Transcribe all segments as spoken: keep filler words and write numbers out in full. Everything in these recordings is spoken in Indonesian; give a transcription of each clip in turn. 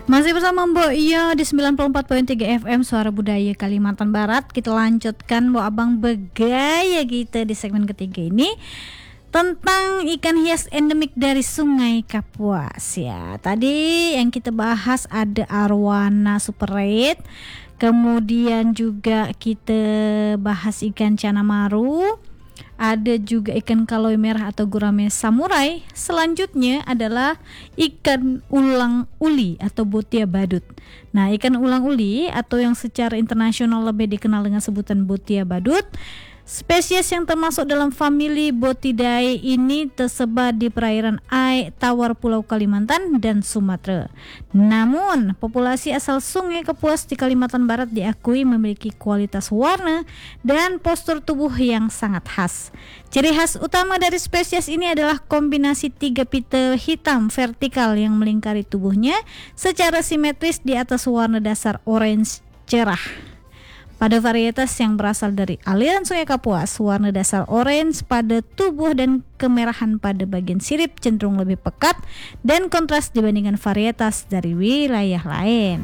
Masih bersama Mbok Iya di sembilan puluh empat koma tiga F M Suara Budaya Kalimantan Barat. Kita lanjutkan Mbok Abang Begaya kita di segmen ketiga ini tentang ikan hias endemik dari Sungai Kapuas ya. Tadi yang kita bahas ada arwana super red, kemudian juga kita bahas ikan cana maru, ada juga ikan kaloi merah atau gurame samurai. Selanjutnya adalah ikan ulang uli atau botia badut. Nah, ikan ulang uli atau yang secara internasional lebih dikenal dengan sebutan botia badut, spesies yang termasuk dalam famili Botidae ini tersebar di perairan air tawar Pulau Kalimantan dan Sumatera. Namun, populasi asal Sungai Kapuas di Kalimantan Barat diakui memiliki kualitas warna dan postur tubuh yang sangat khas. Ciri khas utama dari spesies ini adalah kombinasi tiga pita hitam vertikal yang melingkari tubuhnya secara simetris di atas warna dasar orange cerah. Pada varietas yang berasal dari aliran Sungai Kapuas, warna dasar orange pada tubuh dan kemerahan pada bagian sirip cenderung lebih pekat dan kontras dibandingkan varietas dari wilayah lain.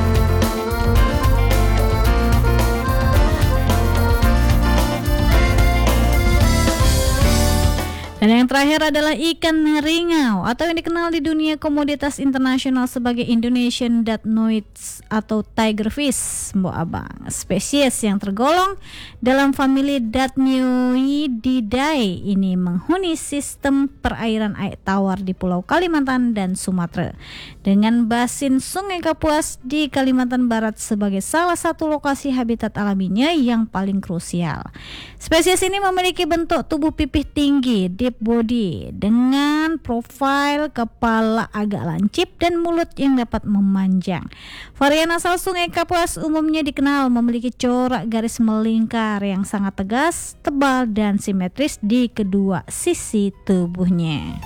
Dan yang terakhir adalah ikan ringau atau yang dikenal di dunia komoditas internasional sebagai Indonesian Datnoids atau tigerfish, Mbok Abang. Spesies yang tergolong dalam famili Datnoididae ini menghuni sistem perairan air tawar di Pulau Kalimantan dan Sumatera, dengan basin Sungai Kapuas di Kalimantan Barat sebagai salah satu lokasi habitat alaminya yang paling krusial. Spesies ini memiliki bentuk tubuh pipih tinggi, deep body, dengan profil kepala agak lancip dan mulut yang dapat memanjang. Varian asal Sungai Kapuas umumnya dikenal memiliki corak garis melingkar yang sangat tegas, tebal, dan simetris di kedua sisi tubuhnya.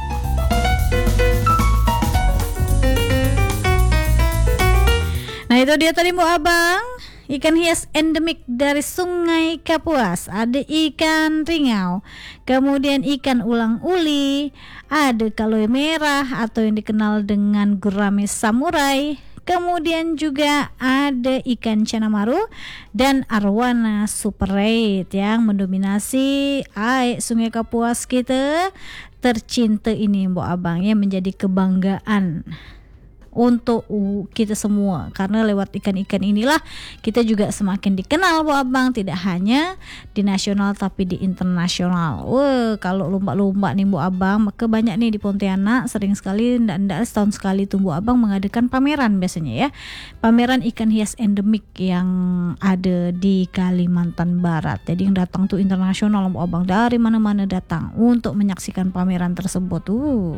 Nah, itu dia tadi Mbok Abang, ikan hias endemik dari Sungai Kapuas. Ada ikan ringau, kemudian ikan ulang uli, ada kaloi merah atau yang dikenal dengan gurame samurai, kemudian juga ada ikan cana maru dan arwana super red yang mendominasi air Sungai Kapuas kita tercinta ini Mbok Abang, yang menjadi kebanggaan untuk kita semua, karena lewat ikan-ikan inilah kita juga semakin dikenal Mbok Abang, tidak hanya di nasional tapi di internasional. Wah, kalau lomba-lomba nih Mbok Abang, maka banyak nih di Pontianak, sering sekali ndak-ndak setahun sekali tuh Mbok Abang mengadakan pameran biasanya ya. Pameran ikan hias endemik yang ada di Kalimantan Barat. Jadi yang datang tuh internasional Mbok Abang, dari mana-mana datang untuk menyaksikan pameran tersebut tuh.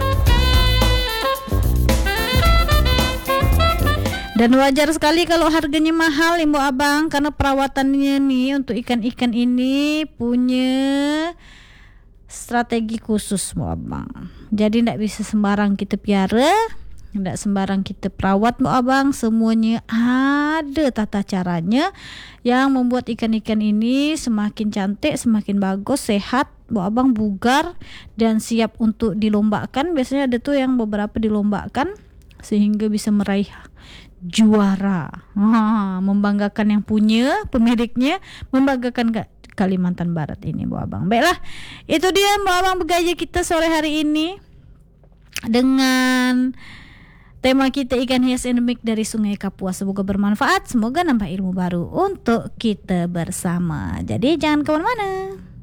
Dan wajar sekali kalau harganya mahal ya Mbok Abang, karena perawatannya nih untuk ikan-ikan ini punya strategi khusus Mbok Abang. Jadi tidak bisa sembarang kita piara, tidak sembarang kita perawat Mbok Abang. Semuanya ada tata caranya yang membuat ikan-ikan ini semakin cantik, semakin bagus, sehat Mbok Abang, bugar, dan siap untuk dilombakan. Biasanya ada tuh yang beberapa dilombakan sehingga bisa meraih juara, ha, membanggakan yang punya, pemiliknya, membanggakan ke Kalimantan Barat ini Mbok Abang. Baiklah, itu dia Mbok Abang Begaya kita sore hari ini dengan tema kita ikan hias endemik dari Sungai Kapuas. Semoga bermanfaat, semoga nambah ilmu baru untuk kita bersama. Jadi jangan kemana-mana.